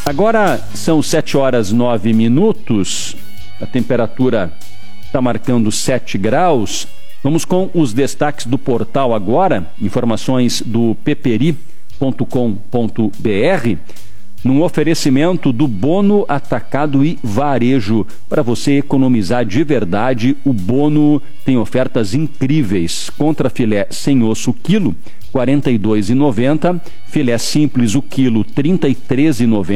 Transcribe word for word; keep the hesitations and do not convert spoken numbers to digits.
Agora são sete horas e nove minutos, a temperatura está marcando sete graus. Vamos com os destaques do portal agora, informações do peperi ponto com ponto br, num oferecimento do Bono Atacado e Varejo. Para você economizar de verdade, o Bono tem ofertas incríveis. Contra filé sem osso, quilo, quarenta e dois reais e noventa centavos. Filé simples, o quilo, trinta e três reais e noventa centavos.